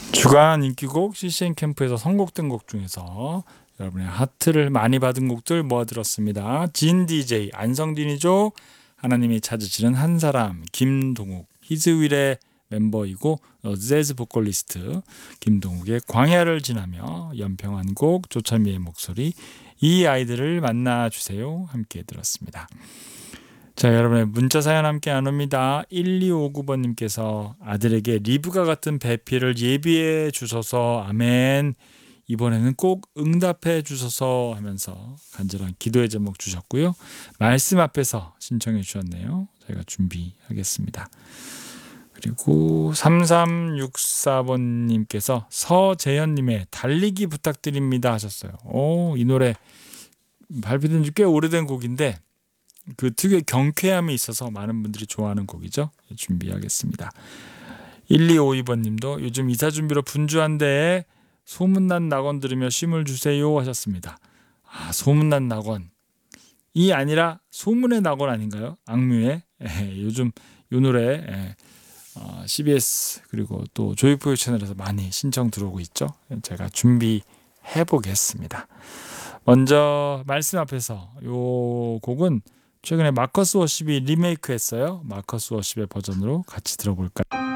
주간 인기곡 CCN 캠프에서 선곡된 곡 중에서 여러분의 하트를 많이 받은 곡들 모아들었습니다. 진 DJ, 안성진이죠. 하나님이 찾으시는 한 사람, 김동욱, 히즈윌의 멤버이고 재즈 보컬리스트 김동욱의 광야를 지나며 연평한 곡, 조철미의 목소리, 이 아이들을 만나주세요. 함께 들었습니다. 자, 여러분의 문자 사연 함께 나눕니다. 1259번님께서 아들에게 리브가 같은 배필을 예비해 주셔서 아멘. 이번에는 꼭 응답해 주셔서 하면서 간절한 기도의 제목 주셨고요. 말씀 앞에서 신청해 주셨네요. 저희가 준비하겠습니다. 그리고 3364번님께서 서재현님의 달리기 부탁드립니다 하셨어요. 이 노래 발표된 지 꽤 오래된 곡인데 그 특유의 경쾌함이 있어서 많은 분들이 좋아하는 곡이죠. 준비하겠습니다. 1252번님도 요즘 이사 준비로 분주한데 소문난 낙원 들으며 쉼을 주세요 하셨습니다. 소문난 낙원이 아니라 소문의 낙원 아닌가요? 악뮤의 요즘 이 노래 CBS 그리고 또 조이포유 채널에서 많이 신청 들어오고 있죠. 제가 준비해 보겠습니다. 먼저 말씀 앞에서 이 곡은 최근에 마커스 워십이 리메이크했어요. 마커스 워십의 버전으로 같이 들어볼까요?